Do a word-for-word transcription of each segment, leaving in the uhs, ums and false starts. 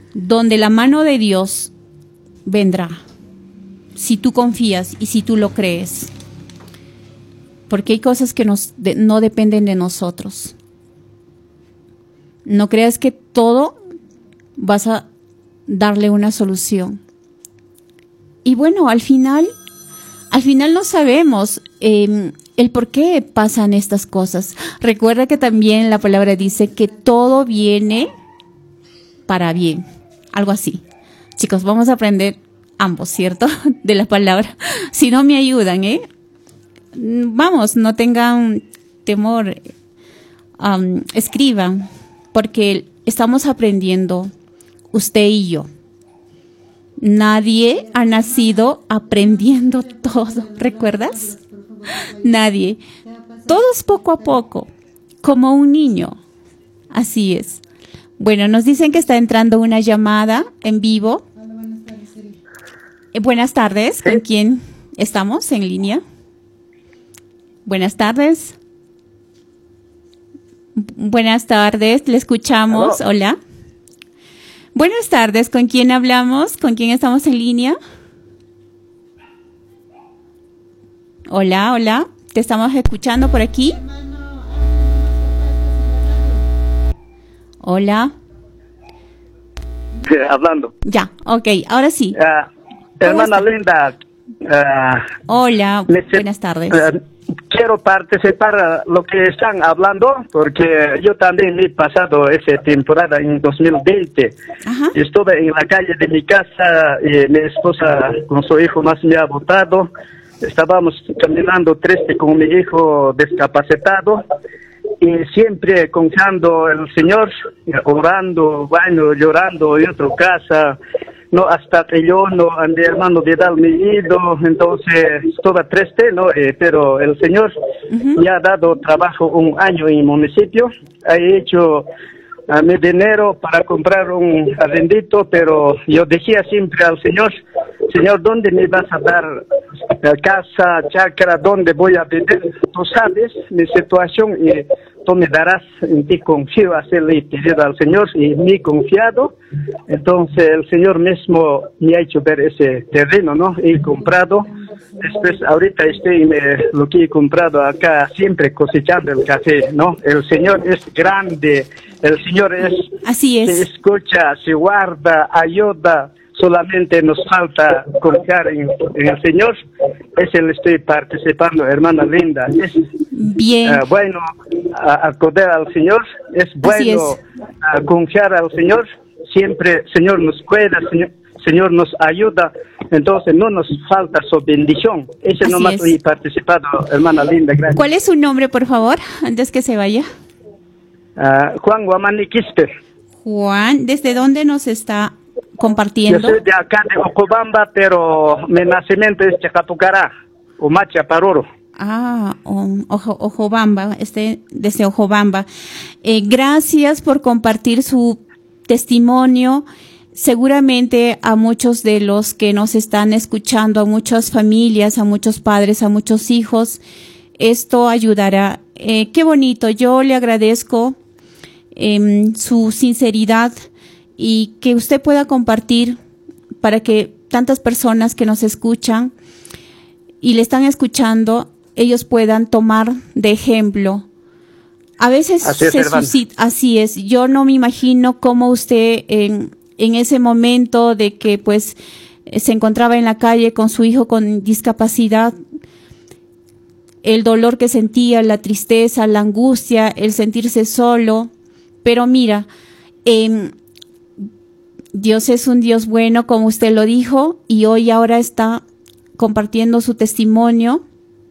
donde la mano de Dios vendrá, si tú confías y si tú lo crees. Porque hay cosas que nos de, no dependen de nosotros. No creas que todo vas a darle una solución. Y bueno, al final, al final no sabemos eh, el por qué pasan estas cosas. Recuerda que también la palabra dice que todo viene para bien. Algo así. Chicos, vamos a aprender ambos, ¿cierto? De la palabra. Si no me ayudan, ¿eh? Vamos, no tengan temor. Um, escriban, porque estamos aprendiendo usted y yo. Nadie ha nacido aprendiendo todo, ¿recuerdas? Nadie. Todos poco a poco, como un niño. Así es. Bueno, nos dicen que está entrando una llamada en vivo. Eh, buenas tardes, ¿con quién estamos en línea? Buenas tardes. Buenas tardes, le escuchamos. Hello. Hola. Buenas tardes, ¿con quién hablamos? ¿Con quién estamos en línea? Hola, hola, te estamos escuchando por aquí. Hola. Sí, hablando. Ya, ok, ahora sí. Uh, hermana Linda. Uh, Hola, buenas tardes. Uh, quiero participar en lo que están hablando, porque yo también he pasado esa temporada en dos mil veinte. Ajá. Estuve en la calle de mi casa y mi esposa con su hijo más me ha botado. Estábamos caminando triste con mi hijo discapacitado y siempre confiando en el Señor, orando, bueno, llorando en otra casa. No, hasta que yo no, a mi hermano Vidal me he ido, entonces estaba triste, ¿no? Eh, pero el Señor uh-huh. me ha dado trabajo un año en el municipio. He hecho uh, mi dinero para comprar un arrendito, pero yo decía siempre al Señor, Señor, ¿dónde me vas a dar uh, casa, chacra, dónde voy a vivir? Tú sabes mi situación y tú me darás, en ti confío, hacerle pedido al Señor y me he confiado. Entonces el Señor mismo me ha hecho ver ese terreno, ¿no? He comprado. Después ahorita estoy en eh, lo que he comprado acá, siempre cosechando el café, ¿no? El Señor es grande, el Señor es... Así es. Se escucha, se guarda, ayuda. Solamente nos falta confiar en, en el Señor. Ese le estoy participando, hermana Linda. Es bien. Uh, bueno uh, acudir al Señor. Es bueno es. Uh, confiar al Señor. Siempre Señor nos cuida, Señor, Señor nos ayuda. Entonces no nos falta su bendición. Ese Así nomás es. he participado, hermana Linda. Gracias. ¿Cuál es su nombre, por favor, antes que se vaya? Uh, Juan Guamani Quispe. Juan, ¿desde dónde nos está compartiendo? Yo soy de acá de Ocobamba, pero mi nacimiento es Chacapucará, Umacha, Paroro. Ah, um, Ojo, Ojobamba, este, desde Ojobamba. Eh, gracias por compartir su testimonio. Seguramente a muchos de los que nos están escuchando, a muchas familias, a muchos padres, a muchos hijos, esto ayudará. Eh, qué bonito, yo le agradezco eh, su sinceridad y que usted pueda compartir para que tantas personas que nos escuchan y le están escuchando, ellos puedan tomar de ejemplo. A veces así es, se suscita, así es, yo no me imagino cómo usted en, en ese momento de que pues se encontraba en la calle con su hijo con discapacidad, el dolor que sentía, la tristeza, la angustia, el sentirse solo, pero mira, eh, Dios es un Dios bueno, como usted lo dijo, y hoy ahora está compartiendo su testimonio.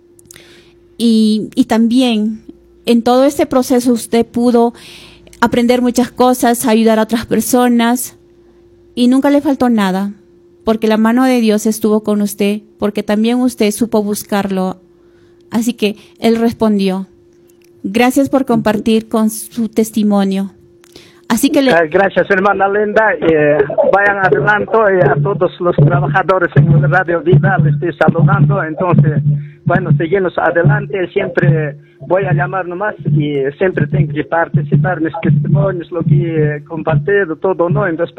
Y, y también en todo este proceso usted pudo aprender muchas cosas, ayudar a otras personas, y nunca le faltó nada, porque la mano de Dios estuvo con usted, porque también usted supo buscarlo. Así que Él respondió. Gracias por compartir con su testimonio. Así que le... Gracias, hermana Linda. Eh, vayan adelante eh, a todos los trabajadores en Radio Vida. Les estoy saludando. Entonces, bueno, seguimos adelante. Siempre voy a llamar nomás y siempre tengo que participar mis testimonios, lo que he compartido, todo, ¿no? Entonces,